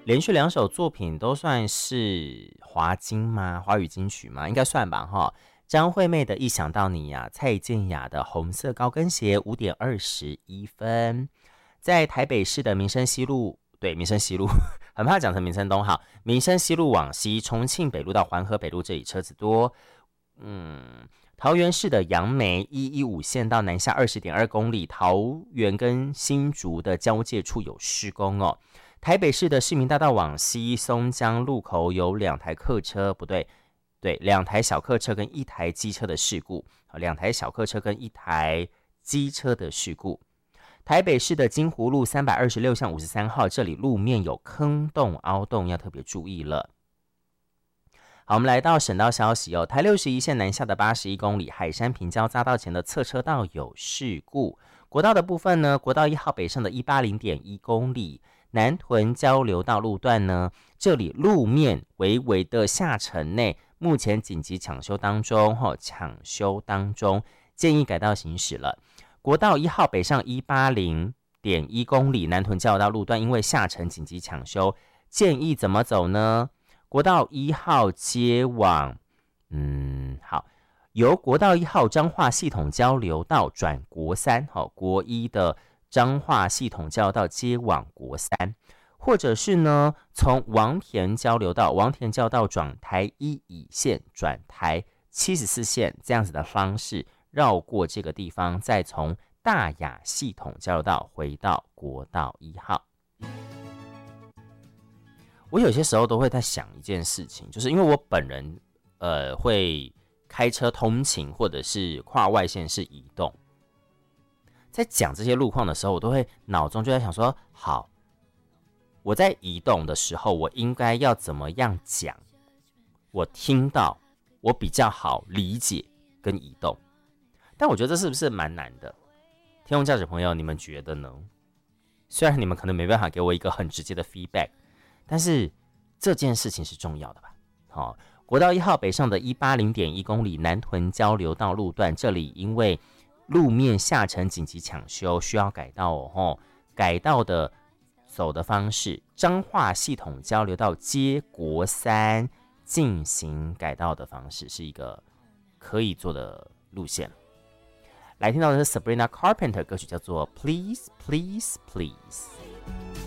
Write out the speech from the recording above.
连续2首作品都算是华金吗？华语金曲吗？应该算吧哈。张惠妹的《一想到你》呀，蔡健雅的《红色高跟鞋》5点21分，在台北市的民生西路，对，民生西路，很怕讲成民生东哈，民生西路往西，重庆北路到环河北路这里车子多。桃园市的杨梅115线到南下20.2公里，桃园跟新竹的交界处有施工哦。台北市的市民大道往西，松江路口有2台客车，不对，2台小客车跟1台机车的事故，2台小客车跟1台机车的事故。台北市的金湖路326巷53号，这里路面有坑洞凹洞，要特别注意了。好，我们来到省道消息哦，台61线南下的81公里，海山平交匝道前的侧车道有事故。国道的部分呢，国道1号北上的180.1公里，南屯交流道路段呢，这里路面微微的下沉内，目前紧急抢修当中，建议改道行驶了。国道1号北上180.1公里，南屯交流道路段因为下沉紧急抢修，建议怎么走呢？国道1号接往，由国道1号彰化系统交流道转国3，国一的彰化系统交流道接往国3，或者是呢，从王田交流道转台1乙线转台74线这样子的方式绕过这个地方，再从大雅系统交流道回到国道1号。我有些时候都会在想一件事情，就是因为我本人会开车通勤或者是跨外县市移动，在讲这些路况的时候，我都会脑中就在想说，好，我在移动的时候，我应该要怎么样讲，我听到我比较好理解跟移动。但我觉得这是不是蛮难的？天空驾驶朋友，你们觉得呢？虽然你们可能没办法给我一个很直接的 feedback，但是这件事情是重要的吧？国道1号北上的180.1公里，南屯交流道路段，这里因为路面下沉紧急抢修，需要改道哦。改道的走的方式，彰化系统交流道接国3进行改道的方式，是一个可以做的路线。来听到的是 Sabrina Carpenter 歌曲叫做 Please Please Please。